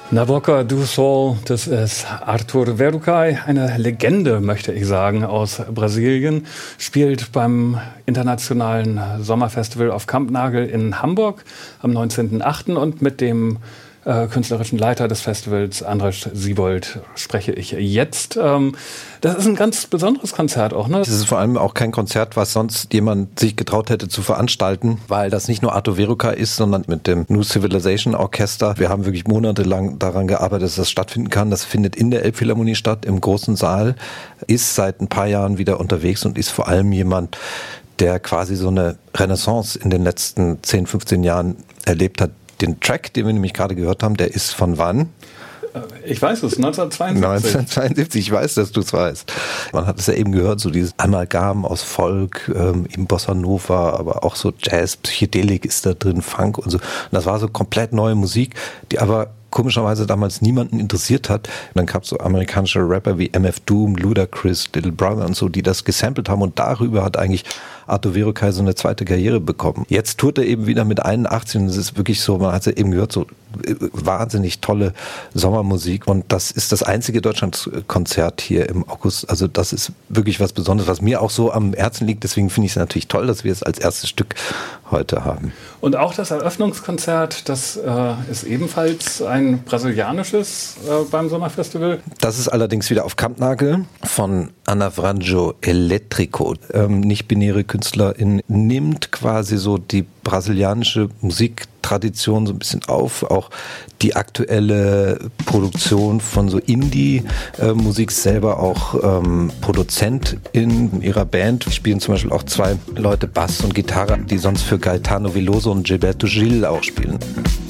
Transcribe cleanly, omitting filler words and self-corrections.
Na Boca do Sol, das ist Arthur Verocai, eine Legende, möchte ich sagen, aus Brasilien, spielt beim internationalen Sommerfestival auf Kampnagel in Hamburg am 19.08. und mit dem künstlerischen Leiter des Festivals, Andras Siebold, spreche ich jetzt. Das ist ein ganz besonderes Konzert auch, ne? Das ist vor allem auch kein Konzert, was sonst jemand sich getraut hätte zu veranstalten, weil das nicht nur Arthur Verocai ist, sondern mit dem New Civilization Orchester. Wir haben wirklich monatelang daran gearbeitet, dass das stattfinden kann. Das findet in der Elbphilharmonie statt, im großen Saal, ist seit ein paar Jahren wieder unterwegs und ist vor allem jemand, der quasi so eine Renaissance in den letzten 10, 15 Jahren erlebt hat. Den Track, den wir nämlich gerade gehört haben, der ist von wann? Ich weiß es, 1972. 1972, ich weiß, dass du es weißt. Man hat es ja eben gehört, so dieses Amalgam aus Folk, im Bossa Nova, aber auch so Jazz, Psychedelik ist da drin, Funk und so. Und das war so komplett neue Musik, die aber komischerweise damals niemanden interessiert hat. Und dann gab es so amerikanische Rapper wie MF Doom, Ludacris, Little Brother und so, die das gesampelt haben und darüber hat eigentlich Arthur Verocai so eine zweite Karriere bekommen. Jetzt tourt er eben wieder mit 81 und es ist wirklich so, man hat es ja eben gehört, so wahnsinnig tolle Sommermusik und das ist das einzige Deutschlandkonzert hier im August. Also das ist wirklich was Besonderes, was mir auch so am Herzen liegt. Deswegen finde ich es natürlich toll, dass wir es als erstes Stück heute haben. Und auch das Eröffnungskonzert, das ist ebenfalls ein brasilianisches beim Sommerfestival. Das ist allerdings wieder auf Kampnagel von Ana Franjo Elétrico. Nicht-binäre Künstlerin nimmt quasi so die brasilianische Musiktradition so ein bisschen auf, auch die aktuelle Produktion von so Indie-Musik, selber auch Produzent in ihrer Band. Spielen zum Beispiel auch 2 Leute Bass und Gitarre, die sonst für Gaetano Veloso und Gilberto Gil auch spielen.